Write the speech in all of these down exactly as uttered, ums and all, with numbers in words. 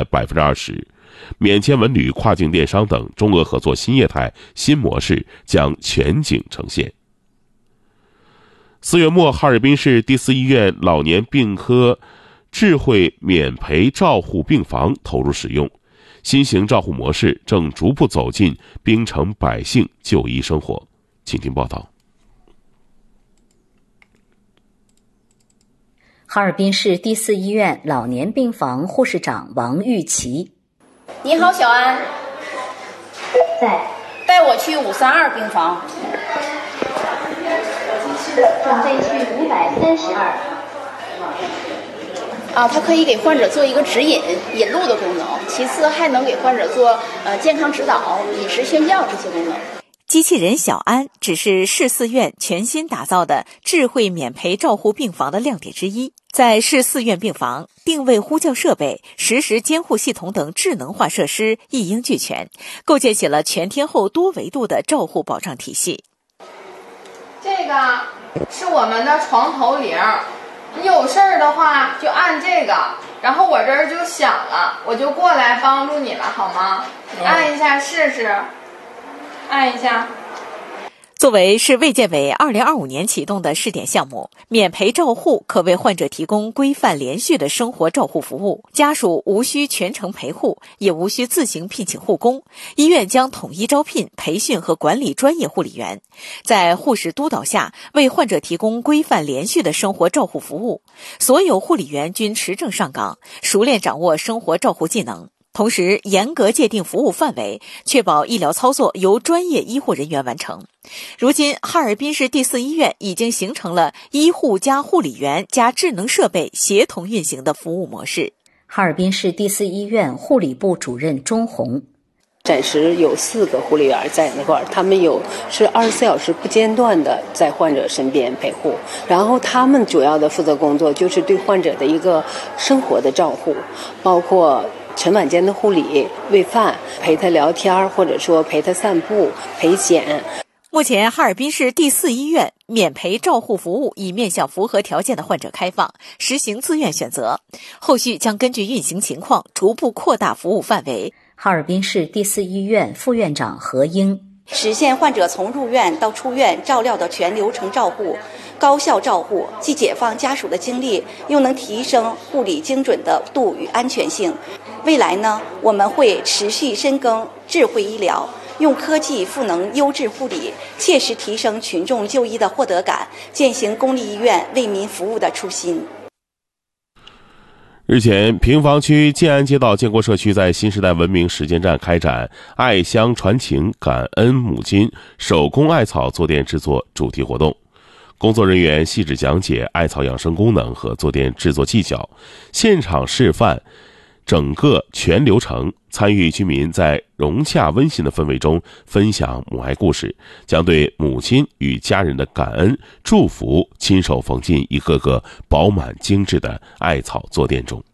的 百分之二十。 免签文旅、跨境电商等中俄合作新业态新模式将全景呈现。四月末，哈尔滨市第四医院老年病科智慧免赔照护病房投入使用，新型照护模式正逐步走进滨城百姓就医生活。请听报道。 哈尔滨市第四医院老年病房护士长王玉琪。 你好，小安。 在。 带我去五三二病房。 准备去五百三十二。 啊，它可以给患者做一个指引、引路的功能，其次还能给患者做呃健康指导、饮食宣教这些功能。 机器人小安只是市四院全新打造的智慧免赔照护病房的亮点之一。在市四院病房，定位呼叫设备、实时监护系统等智能化设施一应俱全，构建起了全天候多维度的照护保障体系。 这个是我们的床头铃，你有事儿的话就按这个，然后我这儿就响了，我就过来帮助你了，好吗？你按一下试试，按一下。 作为市卫健委二零二五年启动的试点项目，免赔照护可为患者提供规范连续的生活照护服务，家属无需全程陪护，也无需自行聘请护工，医院将统一招聘、培训和管理专业护理员，在护士督导下为患者提供规范连续的生活照护服务。所有护理员均持证上岗，熟练掌握生活照护技能。同时严格界定服务范围，确保医疗操作由专业医护人员完成。如今，哈尔滨市第四医院已经形成了医护加护理员加智能设备协同运行的服务模式。 哈尔滨市第四医院护理部主任钟红。 暂时有四个护理员在那块儿，他们有是二十四小时不间断的在患者身边陪护，然后他们主要的负责工作就是对患者的一个生活的照护，包括晨晚间的护理、喂饭、陪他聊天，或者说陪他散步、陪检。 目前，哈尔滨市第四医院免赔照护服务已面向符合条件的患者开放，实行自愿选择。后续将根据运行情况逐步扩大服务范围。 哈尔滨市第四医院副院长何英。 实现患者从入院到出院照料的全流程照护，高效照护，既解放家属的精力，又能提升护理精准的度与安全性。未来呢，我们会持续深耕智慧医疗，用科技赋能优质护理，切实提升群众就医的获得感，践行公立医院为民服务的初心。 日前，平房区建安街道建国社区在新时代文明实践站开展爱乡传情感恩母亲手工艾草坐垫制作主题活动，工作人员细致讲解艾草养生功能和坐垫制作技巧，现场示范整个全流程，参与居民在融洽温馨的氛围中分享母爱故事，将对母亲与家人的感恩祝福亲手缝进一个个饱满精致的艾草坐垫中。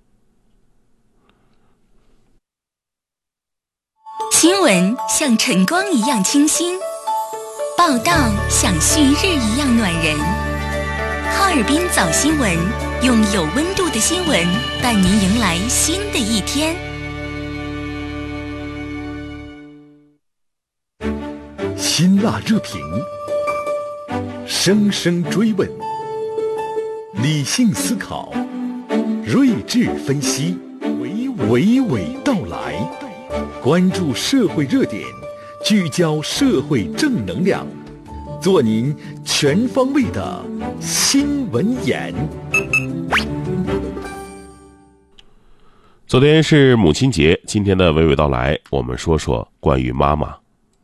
新闻像晨光一样清新，报道像旭日一样暖人。哈尔滨早新闻，用有温度的新闻伴您迎来新的一天。 辛辣热评，生生追问，理性思考，睿智分析，娓娓道来，关注社会热点，聚焦社会正能量，做您全方位的新闻眼。 昨天是母亲节，今天的娓娓道来，我们说说关于妈妈。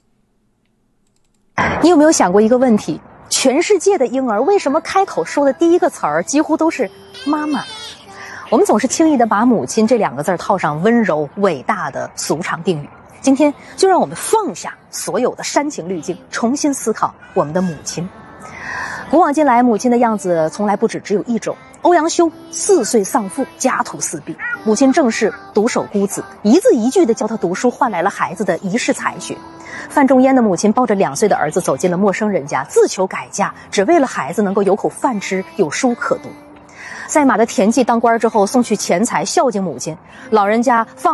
你有没有想过一个问题？全世界的婴儿为什么开口说的第一个词儿几乎都是妈妈？我们总是轻易地把母亲这两个字套上温柔伟大的俗长定语。今天就让我们放下所有的煽情滤镜，重新思考我们的母亲。古往今来，母亲的样子从来不止只有一种。欧阳修四岁丧父，家徒四壁，母亲郑氏独守孤子，一字一句地教他读书，换来了孩子的一世才学。范仲淹的母亲抱着两岁的儿子走进了陌生人家，自求改嫁，只为了孩子能够有口饭吃，有书可读。赛马的田忌当官之后，送去钱财孝敬母亲，老人家放